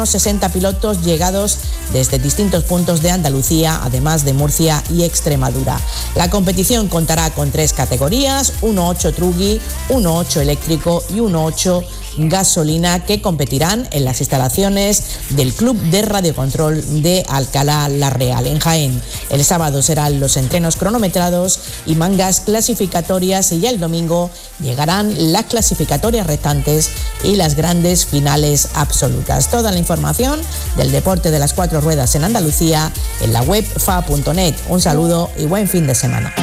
60 pilotos llegados desde distintos puntos de Andalucía, además de Murcia y Extremadura. La competición contará con 3 categorías, 1.8 Truggy, 1.8 eléctrico y 1.8 gasolina, que competirán en las instalaciones del Club de Radiocontrol de Alcalá la Real, en Jaén. El sábado serán los entrenos cronometrados y mangas clasificatorias, y ya el domingo llegarán las clasificatorias restantes y las grandes finales absolutas. Toda la información del deporte de las 4 ruedas en Andalucía en la web fa.net. Un saludo y buen fin de semana.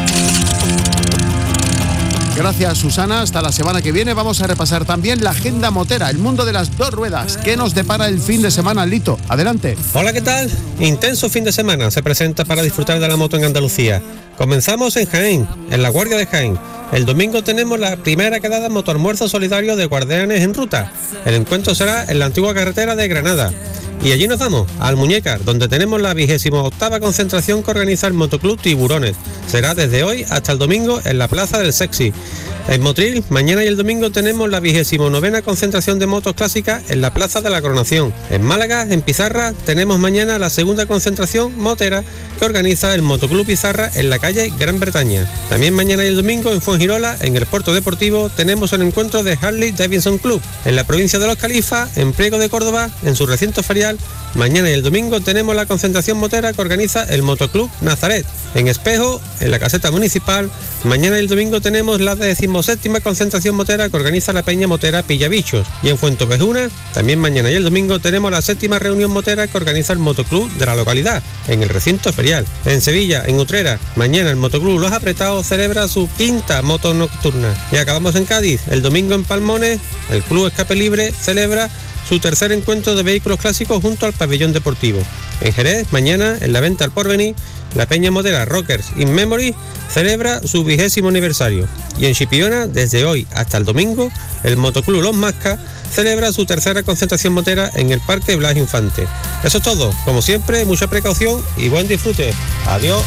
Gracias, Susana. Hasta la semana que viene. Vamos a repasar también la agenda motera, el mundo de las 2 ruedas. ¿Qué nos depara el fin de semana, Lito? Adelante. Hola, ¿qué tal? Intenso fin de semana se presenta para disfrutar de la moto en Andalucía. Comenzamos en Jaén, en la Guardia de Jaén. El domingo tenemos la primera quedada motoalmuerzo solidario de Guardianes en Ruta. El encuentro será en la antigua carretera de Granada. Y allí nos vamos, al Muñécar, donde tenemos la 28ª concentración que organiza el Motoclub Tiburones. Será desde hoy hasta el domingo en la Plaza del Sexy. En Motril, mañana y el domingo tenemos la 29ª concentración de motos clásicas en la Plaza de la Coronación. En Málaga, en Pizarra, tenemos mañana la segunda concentración motera que organiza el Motoclub Pizarra en la calle Gran Bretaña. También mañana y el domingo en Fuengirola, en el Puerto Deportivo, tenemos el encuentro de Harley Davidson Club. En la provincia de Los Califas, en Priego de Córdoba, en su recinto ferial, mañana y el domingo tenemos la concentración motera que organiza el Motoclub Nazaret. En Espejo, en la caseta municipal, mañana y el domingo tenemos la 17ª concentración motera que organiza la peña motera Pillabichos. Y en Fuentovejuna, también mañana y el domingo tenemos la 7ª reunión motera que organiza el Motoclub de la localidad, en el recinto ferial. En Sevilla, en Utrera, mañana el Motoclub Los Apretados celebra su 5ª moto nocturna. Y acabamos en Cádiz, el domingo en Palmones, el Club Escape Libre celebra su tercer encuentro de vehículos clásicos junto al pabellón deportivo. En Jerez, mañana, en la venta al porvenir, la peña motera Rockers in Memory celebra su 20º aniversario. Y en Chipiona, desde hoy hasta el domingo, el Motoclub Los Mascas celebra su tercera concentración motera en el Parque Blas Infante. Eso es todo. Como siempre, mucha precaución y buen disfrute. Adiós.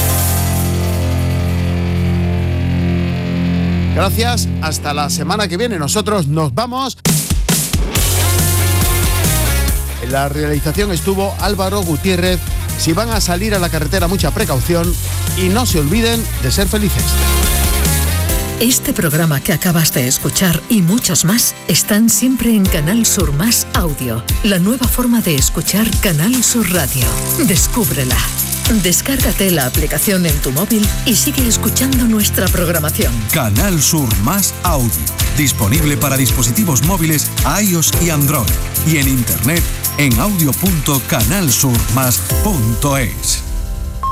Gracias. Hasta la semana que viene. Nosotros nos vamos. En la realización estuvo Álvaro Gutiérrez. Si van a salir a la carretera, mucha precaución y no se olviden de ser felices. Este programa que acabas de escuchar y muchos más están siempre en Canal Sur Más Audio, la nueva forma de escuchar Canal Sur Radio. Descúbrela. Descárgate la aplicación en tu móvil y sigue escuchando nuestra programación. Canal Sur Más Audio, disponible para dispositivos móviles iOS y Android, y en internet en audio.canalsurmas.es.